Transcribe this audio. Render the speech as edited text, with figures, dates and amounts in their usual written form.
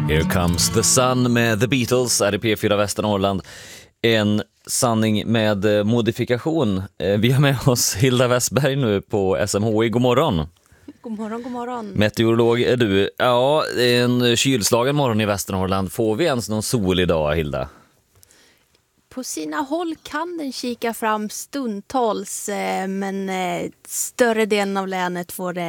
Here comes the sun med The Beatles, RP4 Västernorrland. En sanning med modifikation. Vi har med oss Hilda Westberg nu på SMHI. God morgon. God morgon, god morgon. Meteorolog är du. Ja, det är en kylslagen morgon i Västernorrland. Får vi ens någon sol idag, Hilda? På sina håll kan den kika fram stundtals, men större delen av länet får det